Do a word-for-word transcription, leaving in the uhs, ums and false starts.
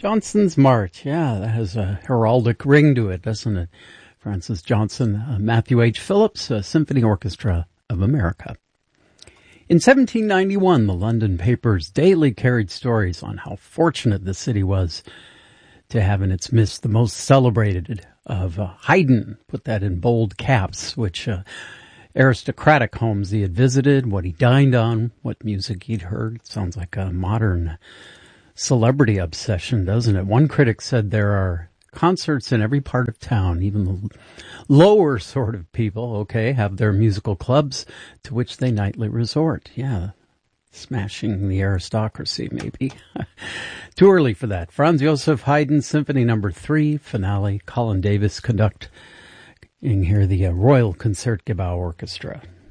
Johnson's March. Yeah, that has a heraldic ring to it, doesn't it? Francis Johnson, uh, Matthew H. Phillips, uh, Symphony Orchestra of America. In seventeen ninety-one, the London papers daily carried stories on how fortunate the city was to have in its midst the most celebrated of uh, Haydn, put that in bold caps, which uh, aristocratic homes he had visited, what he dined on, what music he'd heard. Sounds like a modern celebrity obsession, doesn't it? One critic said there are concerts in every part of town. Even the lower sort of people, okay, have their musical clubs to which they nightly resort. Yeah, smashing the aristocracy, maybe. Too early for that. Franz Joseph Haydn, Symphony Number Three, finale. Colin Davis conducting here the uh, Royal Concertgebouw Orchestra.